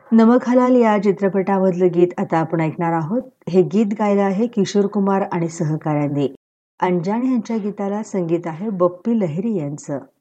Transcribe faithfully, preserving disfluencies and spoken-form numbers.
नमक हलाल या चित्रपटामधलं गीत आता आपण ऐकणार आहोत. हे गीत गायलं आहे किशोर कुमार आणि सहकाऱ्यांनी. अंजान यांच्या गीताला संगीत आहे बप्पी लहिरी यांचं.